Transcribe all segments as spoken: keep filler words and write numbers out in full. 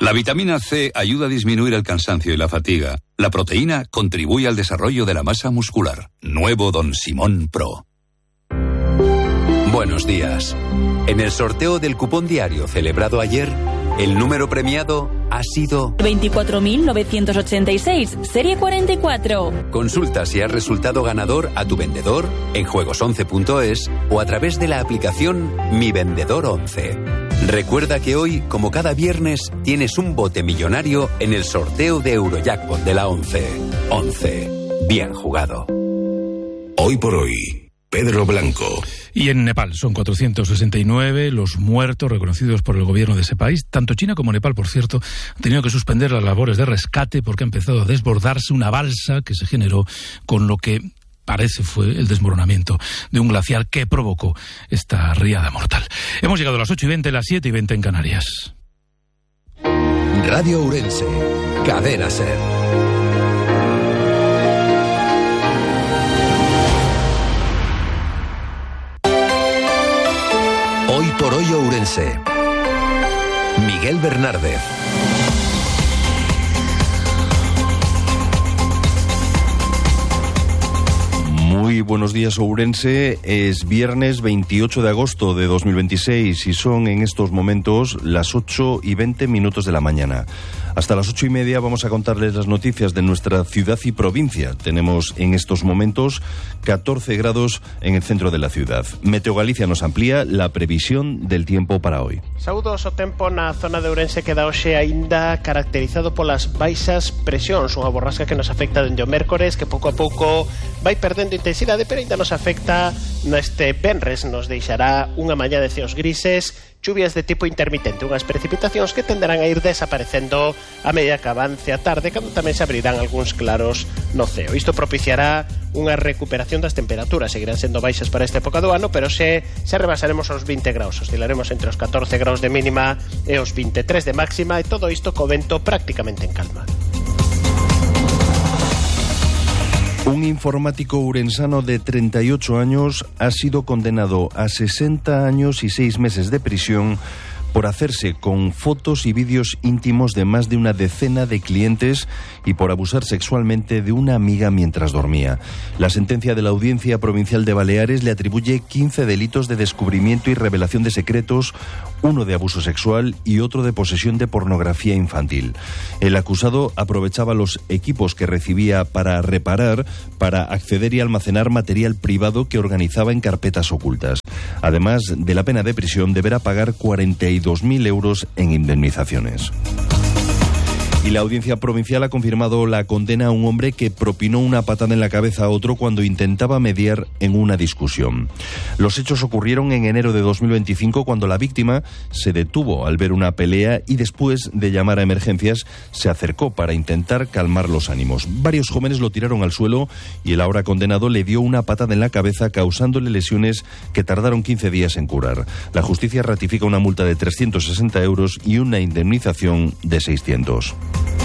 La vitamina C ayuda a disminuir el cansancio y la fatiga. La proteína contribuye al desarrollo de la masa muscular. Nuevo Don Simón Pro. Buenos días. En el sorteo del cupón diario celebrado ayer, el número premiado ha sido veinticuatro mil novecientos ochenta y seis, serie cuarenta y cuatro. Consulta si has resultado ganador a tu vendedor en juegos once punto es o a través de la aplicación Mi Vendedor once. Recuerda que hoy, como cada viernes, tienes un bote millonario en el sorteo de Eurojackpot de la once. once. Bien jugado. Hoy por hoy, Pedro Blanco. Y en Nepal son cuatrocientos sesenta y nueve los muertos reconocidos por el gobierno de ese país. Tanto China como Nepal, por cierto, han tenido que suspender las labores de rescate porque ha empezado a desbordarse una balsa que se generó con lo que parece fue el desmoronamiento de un glaciar que provocó esta riada mortal. Hemos llegado a las ocho y veinte, las siete y veinte en Canarias. Radio Ourense, Cadena SER. Hoy por hoy Ourense. Miguel Bernárdez. Muy buenos días, Ourense. Es viernes veintiocho de agosto de dos mil veintiséis y son en estos momentos las ocho y veinte minutos de la mañana. Hasta las ocho y media vamos a contarles las noticias de nuestra ciudad y provincia. Tenemos en estos momentos catorce grados en el centro de la ciudad. Meteo Galicia nos amplía la previsión del tiempo para hoy. Saúdos, o tempo na zona de Ourense queda hoxe aínda caracterizado polas baixas presións, unha borrasca que nos afecta dende o mércores, que pouco a pouco vai perdendo intensidade, pero ainda nos afecta neste venres, nos deixará unha mañá de ceos grises, chuvias de tipo intermitente, unhas precipitacións que tenderán a ir desaparecendo a medida que avance a tarde, cando tamén se abrirán algúns claros no ceo. Isto propiciará unha recuperación das temperaturas, seguirán sendo baixas para esta época do ano, pero se, se rebasaremos os vinte graus, oscilaremos entre os catorce graus de mínima e os veintitrés de máxima, e todo isto co vento prácticamente en calma. Un informático urensano de treinta y ocho años ha sido condenado a sesenta años y seis meses de prisión por hacerse con fotos y vídeos íntimos de más de una decena de clientes y por abusar sexualmente de una amiga mientras dormía. La sentencia de la Audiencia Provincial de Baleares le atribuye quince delitos de descubrimiento y revelación de secretos, uno de abuso sexual y otro de posesión de pornografía infantil. El acusado aprovechaba los equipos que recibía para reparar, para acceder y almacenar material privado que organizaba en carpetas ocultas. Además de la pena de prisión, deberá pagar cuarenta y dos mil euros en indemnizaciones. Y la Audiencia Provincial ha confirmado la condena a un hombre que propinó una patada en la cabeza a otro cuando intentaba mediar en una discusión. Los hechos ocurrieron en enero de dos mil veinticinco, cuando la víctima se detuvo al ver una pelea y después de llamar a emergencias se acercó para intentar calmar los ánimos. Varios jóvenes lo tiraron al suelo y el ahora condenado le dio una patada en la cabeza, causándole lesiones que tardaron quince días en curar. La justicia ratifica una multa de trescientos sesenta euros y una indemnización de seiscientos.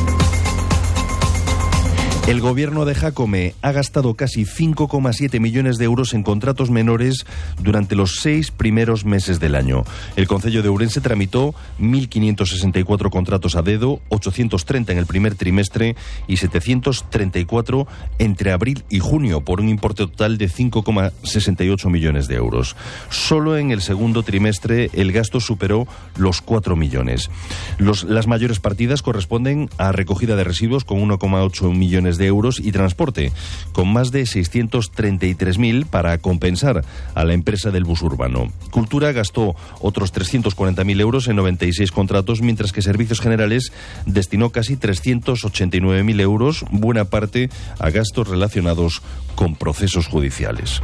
El gobierno de Jácome ha gastado casi cinco coma siete millones de euros en contratos menores durante los seis primeros meses del año. El Concello de Ourense tramitó mil quinientos sesenta y cuatro contratos a dedo, ochocientos treinta en el primer trimestre y setecientos treinta y cuatro entre abril y junio, por un importe total de cinco coma sesenta y ocho millones de euros. Solo en el segundo trimestre el gasto superó los cuatro millones. Los, las mayores partidas corresponden a recogida de residuos con uno coma ocho millones de euros y transporte, con más de seiscientos treinta y tres mil para compensar a la empresa del bus urbano. Cultura gastó otros trescientos cuarenta mil euros en noventa y seis contratos, mientras que Servicios Generales destinó casi trescientos ochenta y nueve mil euros, buena parte a gastos relacionados con procesos judiciales.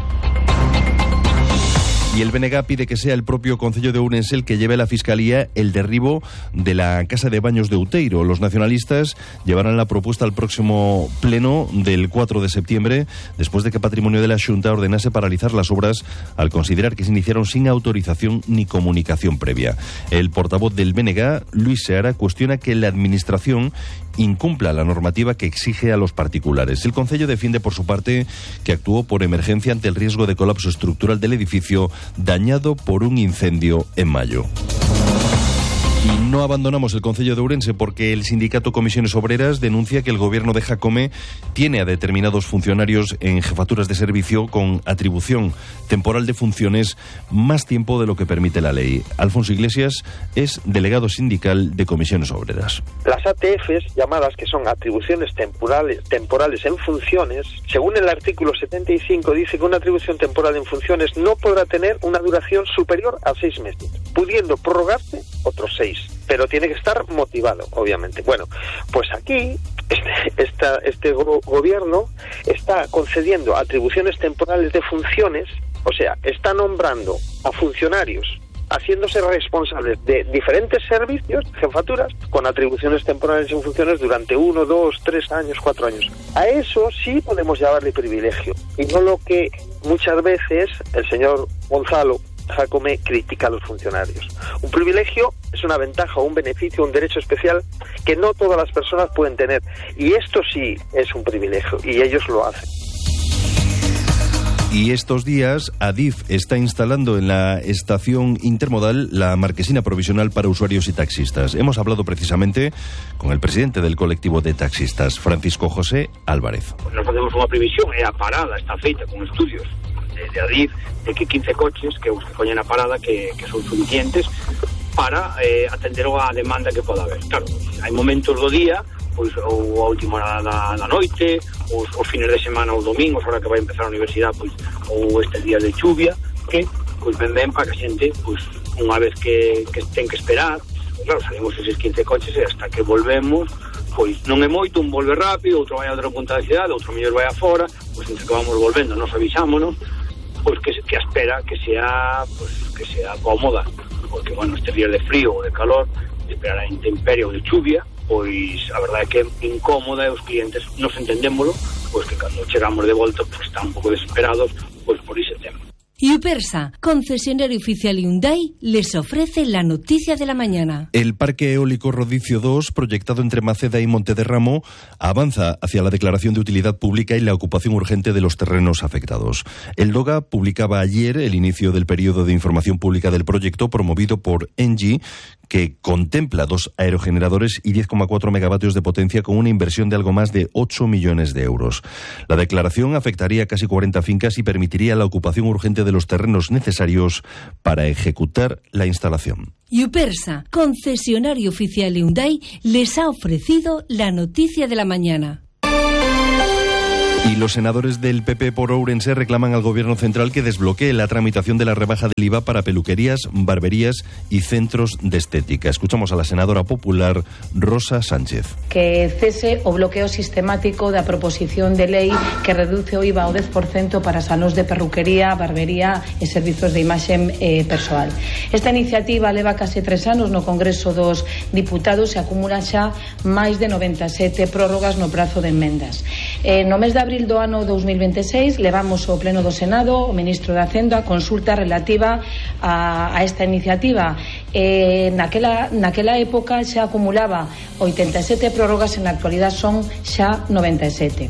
Y el B N G pide que sea el propio Concello de Ourense el que lleve a la Fiscalía el derribo de la Casa de Baños de Outeiro. Los nacionalistas llevarán la propuesta al próximo pleno del cuatro de septiembre, después de que Patrimonio de la Xunta ordenase paralizar las obras al considerar que se iniciaron sin autorización ni comunicación previa. El portavoz del B N G, Luis Seara, cuestiona que la Administración incumpla la normativa que exige a los particulares. El Concello defiende, por su parte, que actuó por emergencia ante el riesgo de colapso estructural del edificio dañado por un incendio en mayo. Y no abandonamos el Concello de Ourense porque el sindicato Comisiones Obreras denuncia que el gobierno de Jacome tiene a determinados funcionarios en jefaturas de servicio con atribución temporal de funciones más tiempo de lo que permite la ley. Alfonso Iglesias es delegado sindical de Comisiones Obreras. Las A T Fs, llamadas que son atribuciones temporales, temporales en funciones, según el artículo setenta y cinco dice que una atribución temporal en funciones no podrá tener una duración superior a seis meses, pudiendo prorrogarse otros seis, pero tiene que estar motivado, obviamente. Bueno, pues aquí este, esta, este go- gobierno está concediendo atribuciones temporales de funciones, o sea, está nombrando a funcionarios haciéndose responsables de diferentes servicios, jefaturas, con atribuciones temporales en funciones durante uno, dos, tres años, cuatro años. A eso sí podemos llamarle privilegio, y no lo que muchas veces el señor Gonzalo Jacome critica a los funcionarios. Un privilegio es una ventaja, un beneficio, un derecho especial que no todas las personas pueden tener, y esto sí es un privilegio, y ellos lo hacen. Y estos días Adif está instalando en la estación intermodal la marquesina provisional para usuarios y taxistas. Hemos hablado precisamente con el presidente del colectivo de taxistas, Francisco José Álvarez. Nos facemos unha previsión, e a parada está feita con estudios de, de Adif, de que quince coches que os que coñen a parada que, que son suficientes para eh, atender a demanda que poda haber. Claro, hai momentos do día, pois ou a última hora da, da noite, os, os fines de semana, os domingos, ahora que vai empezar a universidade, pois ou estes días de chuvia, que pois ven ben para que a xente, pois unha vez que, que ten que esperar, pois, claro, salimos eses quince coches e hasta que volvemos, pois non é moito, un volve rápido, outro vai a outra punta da cidade, outro mellor vai afora, pois entre que vamos volvendo, nos avisámonos, pois que, que a espera que sea, pois, que sea cómoda, porque, bueno, este día de frío ou de calor, de esperar a intemperie ou de chuvia, pois a verdade é que é incómoda e os clientes nos entendémolo, pois que cando chegamos de volta pois están un pouco desesperados pois por ese tema. Yupersa, concesionario oficial Hyundai, les ofrece la noticia de la mañana. El Parque Eólico Rodicio dos, proyectado entre Maceda y Montederramo, avanza hacia la declaración de utilidad pública y la ocupación urgente de los terrenos afectados. El DOGA publicaba ayer el inicio del periodo de información pública del proyecto promovido por Engie, que contempla dos aerogeneradores y diez coma cuatro megavatios de potencia con una inversión de algo más de ocho millones de euros. La declaración afectaría a casi cuarenta fincas y permitiría la ocupación urgente de los terrenos necesarios para ejecutar la instalación. Yupersa, concesionario oficial Hyundai, les ha ofrecido la noticia de la mañana. Y los senadores del P P por Ourense reclaman al Gobierno central que desbloquee la tramitación de la rebaja del I V A para peluquerías, barberías y centros de estética. Escuchamos a la senadora popular Rosa Sánchez. Que cese o bloqueo sistemático da proposición de lei que reduce o I V A ao dez por cento para salóns de perruquería, barbería e servizos de imaxe eh, persoal. Esta iniciativa leva case tres anos no Congreso dos Diputados e acumula xa máis de noventa e sete prórrogas no prazo de enmendas. Eh, no mes de abril do ano dos mil veintiséis levamos ao Pleno do Senado o Ministro de Hacienda a consulta relativa a, a esta iniciativa. Eh, naquela, naquela época xa acumulaba oitenta e sete prórrogas, en la actualidad son xa noventa e sete.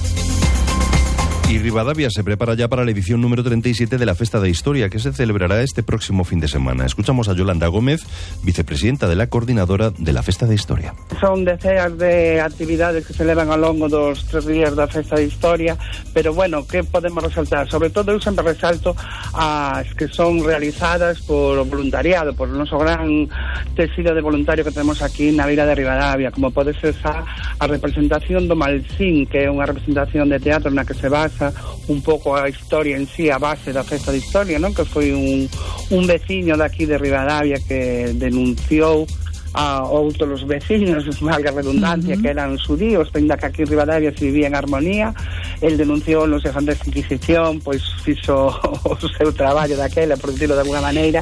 Y Rivadavia se prepara ya para la edición número treinta y siete de la Festa de Historia, que se celebrará este próximo fin de semana. Escuchamos a Yolanda Gómez, vicepresidenta de la coordinadora de la Festa de Historia. Son deceas de actividades que se levan ao longo dos tres días da Festa de Historia, pero bueno, que podemos resaltar? Sobre todo eu sempre resalto as que son realizadas por voluntariado, por o noso gran tecido de voluntario que temos aquí na Vila de Rivadavia, como pode ser a, a representación do Malcín, que é unha representación de teatro na que se basa un pouco a historia en sí, a base da Festa de Historia, non? Que foi un, un veciño daqui de Rivadavia que denunciou a outros veciños, valga redundancia, uh-huh. que eran judíos, ainda que aquí en Rivadavia se vivía en armonía. El denunciou nos de Santa Inquisición, pois fixo o seu traballo daquela, por decirlo de alguna maneira.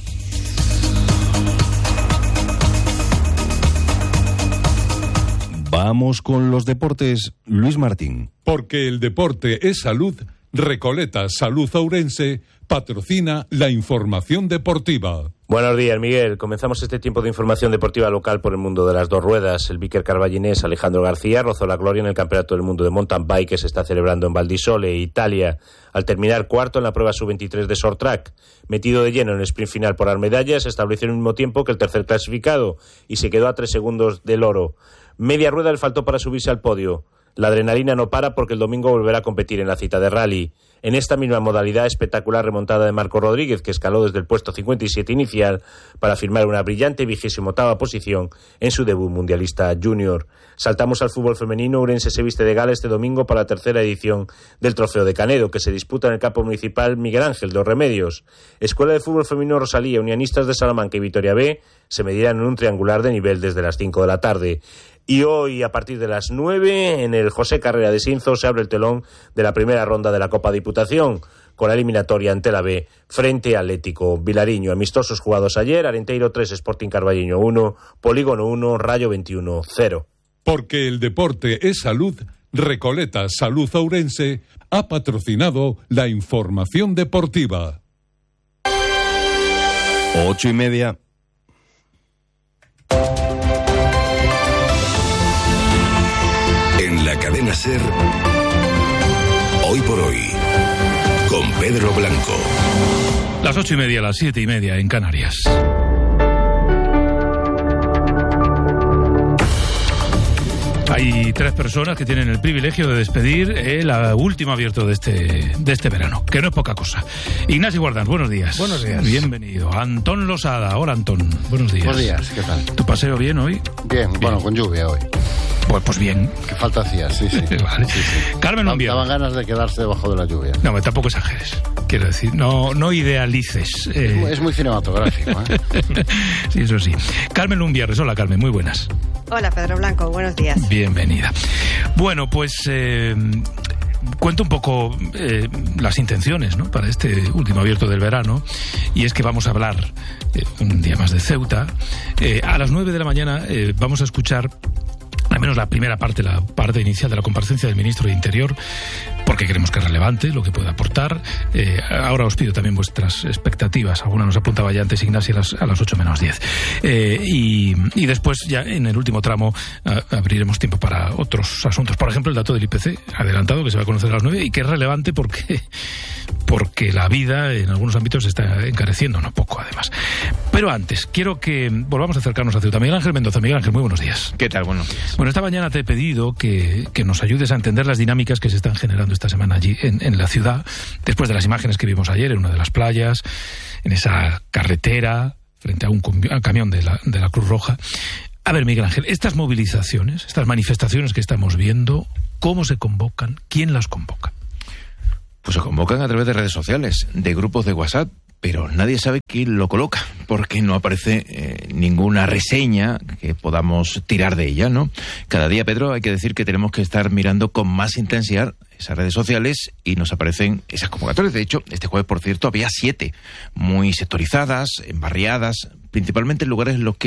Vamos con los deportes. Luis Martín. Porque el deporte es salud, Recoleta Salud Ourense patrocina la información deportiva. Buenos días, Miguel. Comenzamos este tiempo de información deportiva local por el mundo de las dos ruedas. El bíker carballinés Alejandro García rozó la gloria en el Campeonato del Mundo de Mountain Bike que se está celebrando en Val di Sole, Italia, al terminar cuarto en la prueba sub veintitrés de short track. Metido de lleno en el sprint final por las medallas, estableció el mismo tiempo que el tercer clasificado y se quedó a tres segundos del oro. Media rueda le faltó para subirse al podio. La adrenalina no para porque el domingo volverá a competir en la cita de rally. En esta misma modalidad, espectacular remontada de Marco Rodríguez, que escaló desde el puesto cincuenta y siete inicial para firmar una brillante vigésima octava posición en su debut mundialista junior. Saltamos al fútbol femenino. Ourense se viste de gala este domingo para la tercera edición del Trofeo de Canedo, que se disputa en el campo municipal Miguel Ángel de Los Remedios. Escuela de Fútbol Femenino Rosalía, Unionistas de Salamanca y Vitoria B se medirán en un triangular de nivel desde las cinco de la tarde. Y hoy, a partir de las nueve, en el José Carrera de Sinzo se abre el telón de la primera ronda de la Copa Diputación, con la eliminatoria ante la B frente a Atlético Vilariño. Amistosos jugados ayer: Arenteiro tres, Sporting Carballiño uno, Polígono uno, Rayo veintiuno cero. Porque el deporte es salud, Recoleta Salud Ourense ha patrocinado la información deportiva. Ocho y media. En la cadena SER, Hoy por Hoy, con Pedro Blanco. Las ocho y media, las siete y media en Canarias. Hay tres personas que tienen el privilegio de despedir el último abierto de este, de este verano, que no es poca cosa. Ignacio Guardans, buenos días. Buenos días. Bienvenido. Antón Losada. Hola, Antón. Buenos días. Buenos días, ¿qué tal? ¿Tu paseo bien hoy? Bien, bien. Bueno, con lluvia hoy. Pues, pues bien. ¿Qué falta hacía? Sí, sí. Vale. sí, sí. Carmen Lumbia. Daban ganas de quedarse debajo de la lluvia. No, tampoco exageres. Quiero decir, no, no idealices. Eh... Es, muy, es muy cinematográfico, ¿eh? Sí, eso sí. Carmen Lumbierres. Hola, Carmen. Muy buenas. Hola, Pedro Blanco. Buenos días. Bienvenida. Bueno, pues eh, cuento un poco eh, las intenciones, ¿no?, para este último abierto del verano, y es que vamos a hablar eh, un día más de Ceuta. Eh, a las nueve de la mañana eh, vamos a escuchar al menos la primera parte, la parte inicial de la comparecencia del ministro de Interior, porque creemos que es relevante lo que puede aportar. Eh, ahora os pido también vuestras expectativas. Alguna nos apuntaba ya antes Ignacio a las, a las ocho menos diez. Eh, y, y después, ya en el último tramo, a, abriremos tiempo para otros asuntos. Por ejemplo, el dato del I P C adelantado, que se va a conocer a las nueve y que es relevante porque, porque la vida en algunos ámbitos se está encareciendo, no poco además. Pero antes, quiero que volvamos a acercarnos a Ceuta. Miguel Ángel Mendoza. Miguel Ángel, muy buenos días. ¿Qué tal? Buenos días. Bueno, esta mañana te he pedido que, que nos ayudes a entender las dinámicas que se están generando esta semana allí en, en la ciudad, después de las imágenes que vimos ayer en una de las playas, en esa carretera, frente a un a camión de la, de la Cruz Roja. A ver, Miguel Ángel, estas movilizaciones, estas manifestaciones que estamos viendo, ¿cómo se convocan? ¿Quién las convoca? Pues se convocan a través de redes sociales, de grupos de WhatsApp, pero nadie sabe quién lo coloca, porque no aparece eh, ninguna reseña que podamos tirar de ella, ¿no? Cada día, Pedro, hay que decir que tenemos que estar mirando con más intensidad esas redes sociales y nos aparecen esas convocatorias. De hecho, este jueves, por cierto, había siete, muy sectorizadas, embarriadas, principalmente en lugares en los que